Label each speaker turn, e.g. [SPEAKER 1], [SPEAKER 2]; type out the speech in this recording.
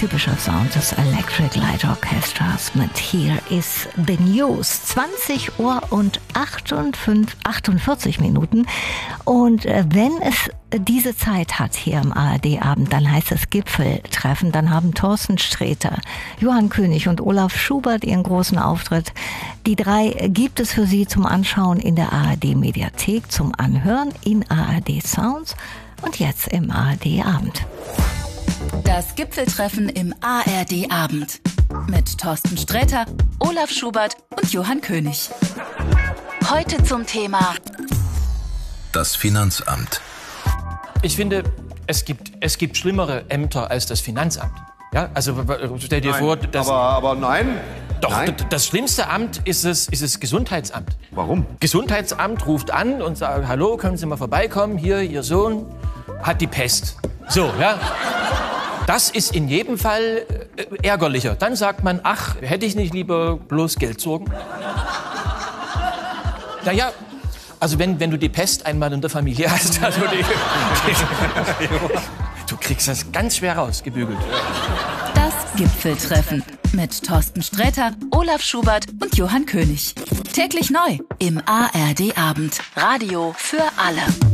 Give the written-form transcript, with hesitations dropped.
[SPEAKER 1] typischer Sound des Electric Light Orchestras mit Here is the News. 20 Uhr und 48 Minuten. Und wenn es diese Zeit hat hier im ARD-Abend, dann heißt es Gipfeltreffen. Dann haben Thorsten Sträter, Johann König und Olaf Schubert ihren großen Auftritt. Die drei gibt es für Sie zum Anschauen in der ARD-Mediathek, zum Anhören in ARD Sounds und jetzt im ARD-Abend.
[SPEAKER 2] Das Gipfeltreffen im ARD-Abend mit Thorsten Sträter, Olaf Schubert und Johann König. Heute zum Thema
[SPEAKER 3] das Finanzamt.
[SPEAKER 4] Ich finde, es gibt schlimmere Ämter als das Finanzamt. Ja, also stell dir vor, dass
[SPEAKER 5] aber nein.
[SPEAKER 4] Doch,
[SPEAKER 5] nein.
[SPEAKER 4] Das schlimmste Amt ist das Gesundheitsamt.
[SPEAKER 5] Warum?
[SPEAKER 4] Gesundheitsamt ruft an und sagt, hallo, können Sie mal vorbeikommen? Hier, Ihr Sohn hat die Pest. So, ja. Das ist in jedem Fall ärgerlicher. Dann sagt man, ach, hätte ich nicht lieber bloß Geldsorgen? Naja, also wenn du die Pest einmal in der Familie hast, also du kriegst das ganz schwer rausgebügelt.
[SPEAKER 2] Das Gipfeltreffen mit Thorsten Sträter, Olaf Schubert und Johann König. Täglich neu im ARD-Abend. Radio für alle.